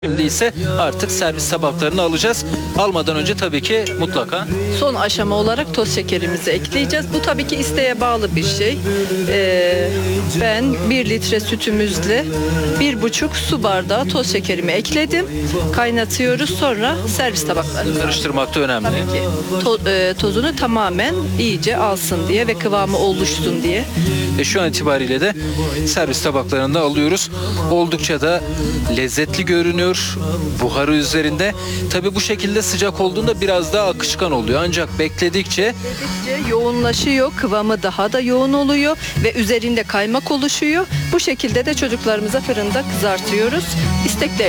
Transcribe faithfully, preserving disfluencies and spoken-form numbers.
Şimdi ise artık servis tabaklarını alacağız. Almadan önce tabii ki mutlaka Son aşama olarak toz şekerimizi ekleyeceğiz. Bu tabii ki isteğe bağlı bir şey. Ee, ben bir litre sütümüzle bir buçuk su bardağı toz şekerimi ekledim. Kaynatıyoruz, sonra servis tabaklarına. karıştırmak da önemli. Tabii ki to- e, tozunu tamamen iyice alsın diye ve kıvamı oluşsun diye. E şu an itibariyle de servis tabaklarında alıyoruz. Oldukça da lezzetli görünüyor. Buharı üzerinde. Tabii bu şekilde sıcak olduğunda biraz daha akışkan oluyor. Ancak bekledikçe Bekledikçe yoğunlaşıyor, kıvamı daha da yoğun oluyor ve üzerinde kaymak oluşuyor. Bu şekilde de çocuklarımıza fırında kızartıyoruz. İsteklerine